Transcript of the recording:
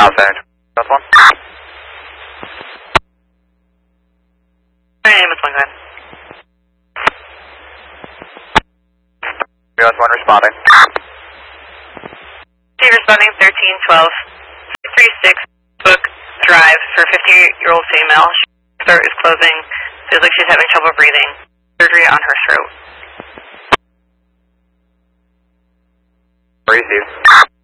Southend. That's one. My name is Lincoln. US 1 responding. She responding 1312 36 Book Drive for 58-year-old female. Her throat is closing. Feels like she's having trouble breathing. Surgery on her throat. Received.